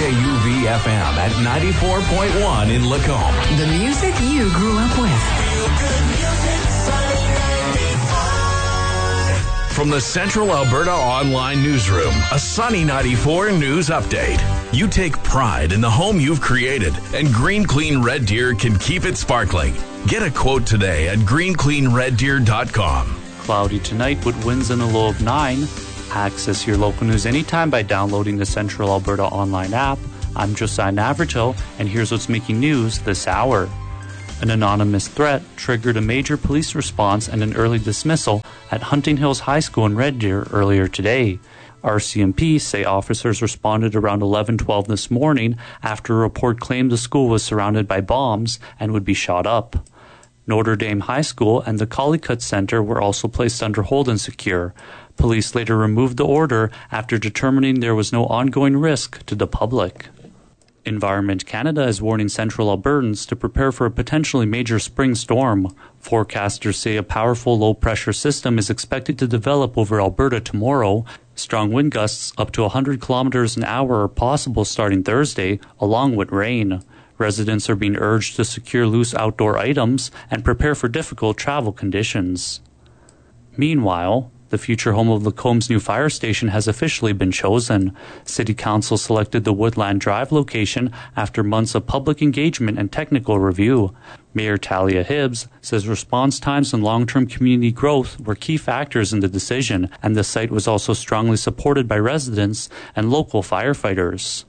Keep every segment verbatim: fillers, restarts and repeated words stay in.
K U V F M at ninety-four point one in Lacombe. The music you grew up with. From the Central Alberta Online Newsroom, a Sunny ninety-four news update. You take pride in the home you've created, and Green Clean Red Deer can keep it sparkling. Get a quote today at green clean red deer dot com. Cloudy tonight with winds in the low of nine. Access your local news anytime by downloading the Central Alberta Online app. I'm Josiah Navratil, and here's what's making news this hour. An anonymous threat triggered a major police response and an early dismissal at Hunting Hills High School in Red Deer earlier today. R C M P say officers responded around eleven twelve this morning after a report claimed the school was surrounded by bombs and would be shot up. Notre Dame High School and the Collicutt Center were also placed under hold and secure. Police later removed the order after determining there was no ongoing risk to the public. Environment Canada is warning central Albertans to prepare for a potentially major spring storm. Forecasters say a powerful low-pressure system is expected to develop over Alberta tomorrow. Strong wind gusts up to one hundred kilometers an hour are possible starting Thursday, along with rain. Residents are being urged to secure loose outdoor items and prepare for difficult travel conditions. Meanwhile, the future home of Lacombe's new fire station has officially been chosen. City Council selected the Woodland Drive location after months of public engagement and technical review. Mayor Talia Hibbs says response times and long-term community growth were key factors in the decision, and the site was also strongly supported by residents and local firefighters.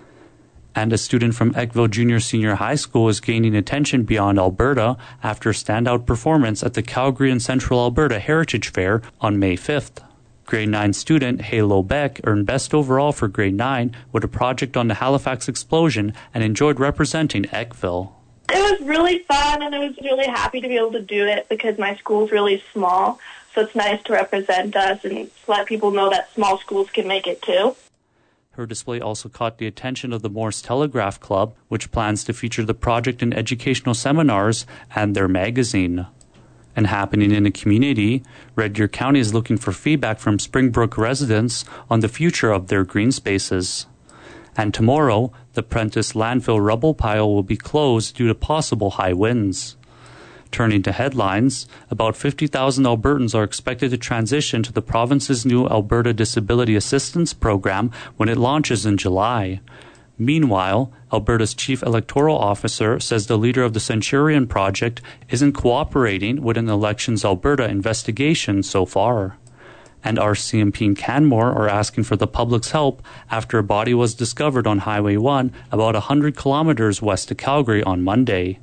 And a student from Eckville Junior Senior High School is gaining attention beyond Alberta after a standout performance at the Calgary and Central Alberta Heritage Fair on May fifth. Grade nine student Halo Beck earned Best Overall for Grade nine with a project on the Halifax explosion and enjoyed representing Eckville. It was really fun, and I was really happy to be able to do it because my school's really small, so it's nice to represent us and let people know that small schools can make it too. Her display also caught the attention of the Morse Telegraph Club, which plans to feature the project in educational seminars and their magazine. And happening in the community, Red Deer County is looking for feedback from Springbrook residents on the future of their green spaces. And tomorrow, the Prentice landfill rubble pile will be closed due to possible high winds. Turning to headlines, about fifty thousand Albertans are expected to transition to the province's new Alberta Disability Assistance Program when it launches in July. Meanwhile, Alberta's chief electoral officer says the leader of the Centurion Project isn't cooperating with an Elections Alberta investigation so far. And R C M P and Canmore are asking for the public's help after a body was discovered on Highway one about one hundred kilometers west of Calgary on Monday.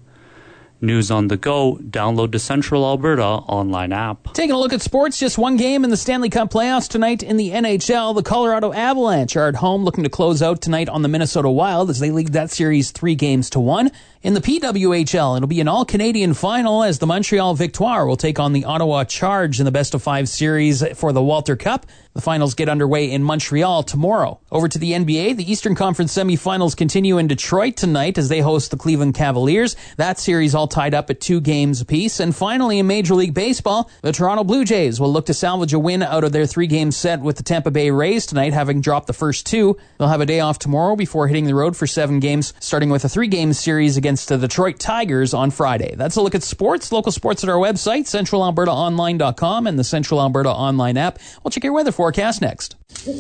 News on the go, download the Central Alberta online app. Taking a look at sports, just one game in the Stanley Cup playoffs tonight in the N H L. The Colorado Avalanche are at home looking to close out tonight on the Minnesota Wild as they lead that series three games to one. In the P W H L, it'll be an all-Canadian final as the Montreal Victoire will take on the Ottawa Charge in the best-of-five series for the Walter Cup. The finals get underway in Montreal tomorrow. Over to the N B A, the Eastern Conference semifinals continue in Detroit tonight as they host the Cleveland Cavaliers. That series all tied up at two games apiece. And finally, in Major League Baseball, the Toronto Blue Jays will look to salvage a win out of their three-game set with the Tampa Bay Rays tonight, having dropped the first two. They'll have a day off tomorrow before hitting the road for seven games, starting with a three-game series against the Detroit Tigers on Friday. That's a look at sports. Local sports at our website, central alberta online dot com, and the Central Alberta Online app. We'll check your weather forecast next.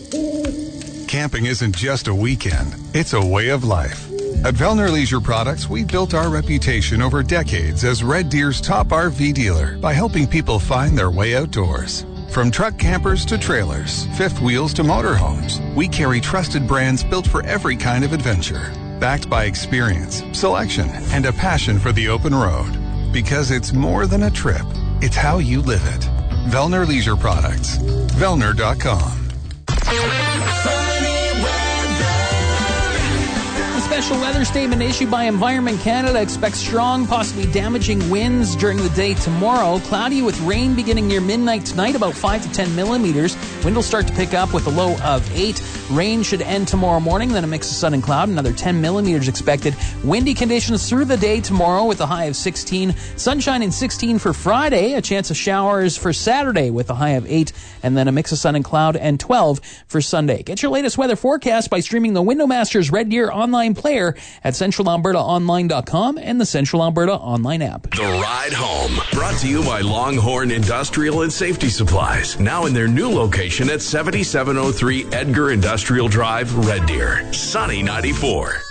Camping isn't just a weekend, it's a way of life. At Vellner Leisure Products, we've built our reputation over decades as Red Deer's top R V dealer by helping people find their way outdoors. From truck campers to trailers, fifth wheels to motorhomes, we carry trusted brands built for every kind of adventure. Backed by experience, selection, and a passion for the open road. Because it's more than a trip, it's how you live it. Vellner Leisure Products. Vellner dot com. A special weather statement issued by Environment Canada expects strong, possibly damaging winds during the day tomorrow. Cloudy with rain beginning near midnight tonight, about five to ten millimeters. Wind will start to pick up with a low of eight. Rain should end tomorrow morning, then a mix of sun and cloud. Another ten millimeters expected. Windy conditions through the day tomorrow with a high of sixteen. Sunshine and sixteen for Friday. A chance of showers for Saturday with a high of eight. And then a mix of sun and cloud and twelve for Sunday. Get your latest weather forecast by streaming the Windowmasters Red Deer online player at central alberta online dot com and the Central Alberta online app. The Ride Home, brought to you by Longhorn Industrial and Safety Supplies. Now in their new location at seventy-seven oh three Edgar Industrial Drive, Red Deer. Sunny ninety-four.